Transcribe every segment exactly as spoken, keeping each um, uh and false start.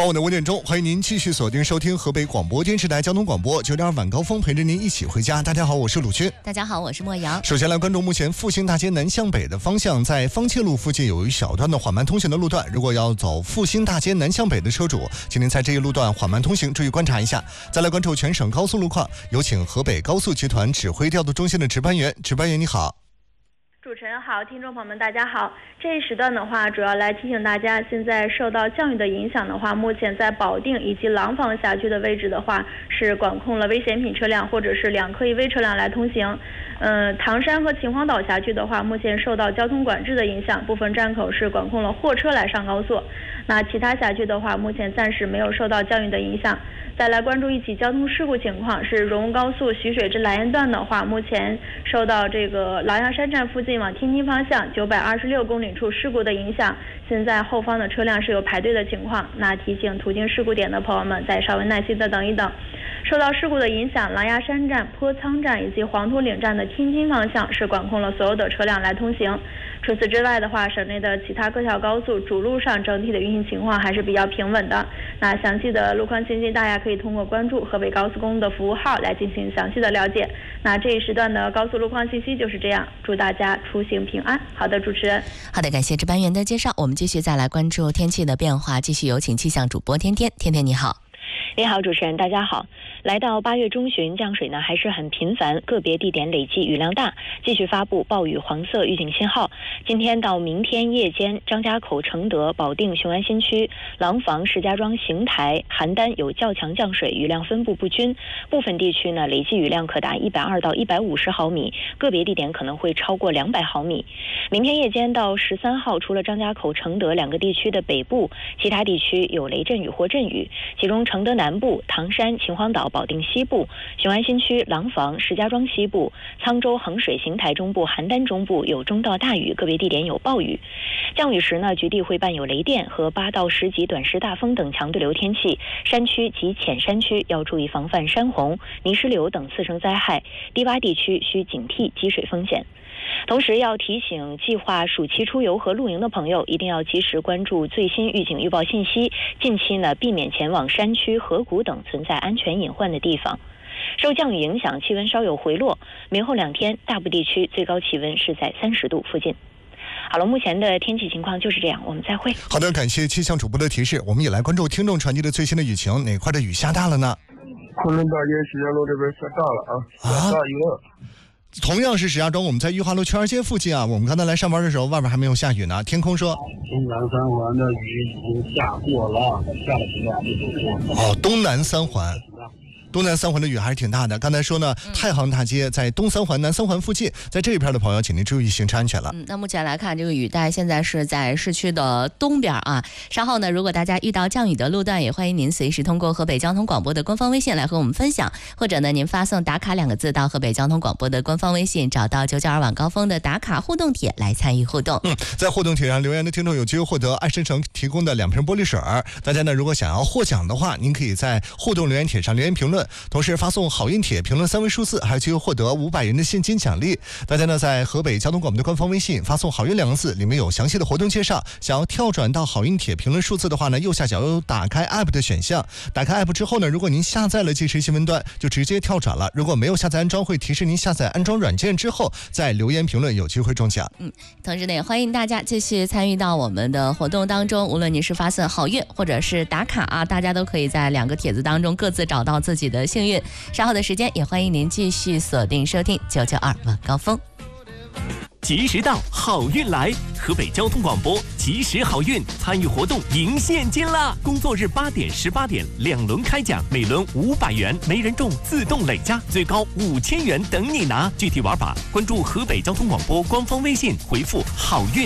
傍晚的五点钟，欢迎您继续锁定收听河北广播电视台交通广播九点二晚高峰，陪着您一起回家。大家好，我是鲁军。 大家好，我是莫阳。 首先来关注目前复兴大街南向北的方向，在方切路附近有一小段的缓慢通行的路段，如果要走复兴大街南向北的车主，请您在这一路段缓慢通行，注意观察一下。再来关注全省高速路况，有请河北高速集团指挥调度中心的值班员。值班员你好。 主持人好，听众朋友们大家好。这一时段的话，主要来提醒大家，现在受到降雨的影响的话，目前在保定以及廊坊辖区的位置的话，是管控了危险品车辆或者是两客一危车辆来通行。嗯，唐山和秦皇岛辖区的话，目前受到交通管制的影响，部分站口是管控了货车来上高速。那其他辖区的话，目前暂时没有受到降雨的影响。再来关注一起交通事故情况，是荣高速徐水至莱茵段的话，目前受到这个狼牙山站附近往天津方向九百二十六公里处事故的影响，现在后方的车辆是有排队的情况。那提醒途经事故点的朋友们再稍微耐心的等一等。受到事故的影响，狼牙山站、坡仓站以及黄土岭站的天津方向是管控了所有的车辆来通行。除此之外的话，省内的其他各条高速主路上整体的运行情况还是比较平稳的。那详细的路况信息，大家可以通过关注河北高速公路的服务号来进行详细的了解。那这一时段的高速路况信息就是这样，祝大家出行平安。好的，主持人。 好的，感谢值班员的介绍。我们继续再来关注天气的变化，继续有请气象主播天天。天天你好。 你好，主持人，大家好。来到八月中旬，降水呢还是很频繁，个别地点累计雨量大，继续发布暴雨黄色预警信号。今天到明天夜间，张家口、承德、保定、雄安新区、廊坊、石家庄、邢台、邯郸有较强降水，雨量分布不均，部分地区呢累计雨量可达一百二到一百五十毫米，个别地点可能会超过两百毫米。明天夜间到十三号，除了张家口、承德两个地区的北部，其他地区有雷阵雨或阵雨，其中承德南部、唐山、秦皇岛、保定西部、雄安新区、廊坊、石家庄西部、沧州、衡水、邢台中部、邯郸中部有中到大雨，个别地点有暴雨。降雨时呢，局地会伴有雷电和八到十级短时大风等强对流天气，山区及浅山区要注意防范山洪、泥石流等次生灾害，低洼地区需警惕积水风险。同时要提醒计划暑期出游和露营的朋友，一定要及时关注最新预警预报信息，近期呢避免前往山区、河谷等存在安全隐患的地方。受降雨影响，气温稍有回落，明后两天大部地区最高气温是在三十度附近。好了，目前的天气情况就是这样，我们再会。 好的，感谢气象主播的提示。我们也来关注听众传递的最新的雨情，哪块的雨下大了呢？ 昆仑大街石家庄这边下大了啊，下大雨了。 同样是石家庄，我们在裕华路圈儿街附近啊，我们刚才来上班的时候，外边还没有下雨呢。天空说， 东南三环的雨已经下过了，下了几两就多。 哦，东南三环。东南三环的雨还是挺大的。刚才说呢，太行大街在东三环、南三环附近，在这一片的朋友，请您注意行车安全了。 嗯，那目前来看，这个雨带现在是在市区的东边啊。稍后呢，如果大家遇到降雨的路段，也欢迎您随时通过河北交通广播的官方微信来和我们分享，或者呢，您发送打卡两个字到河北交通广播的官方微信，找到九九二晚高峰的打卡互动帖来参与互动。 嗯，在互动帖上留言的听众有机会获得爱申城提供的两瓶玻璃水。大家呢，如果想要获奖的话，您可以在互动留言帖上留言评论，同时发送好运帖评论三位数字，还有机会获得五百元的现金奖励。大家呢在河北交通广播的官方微信发送好运两个字，里面有详细的活动介绍。想要跳转到好运帖评论数字的话呢，右下角有打开 app 的选项，打开 app 之后呢，如果您下载了即时新闻端，就直接跳转了。如果没有下载安装，会提示您下载安装软件之后再留言评论，有机会中奖。 嗯，同时呢也欢迎大家继续参与到我们的活动当中，无论你是发送好运或者是打卡啊，大家都可以在两个帖子当中各自找到自己的幸运。稍后的时间也欢迎您继续锁定收听九九二晚高峰。 及时到，好运来！河北交通广播及时好运参与活动赢现金啦！工作日八点、十八点两轮开奖，每轮五百元，没人中自动累加，最高五千元等你拿。具体玩法关注河北交通广播官方微信，回复好运。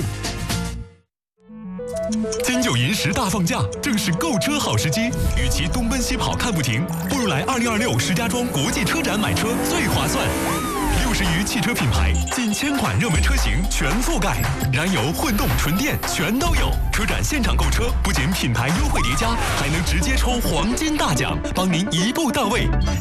金九银十大放假，正是购车好时机。与其东奔西跑看不停，不如来二零二六石家庄国际车展买车最划算。六十余汽车品牌，近千款热门车型全覆盖，燃油、混动、纯电全都有。车展现场购车，不仅品牌优惠叠加，还能直接抽黄金大奖，帮您一步到位。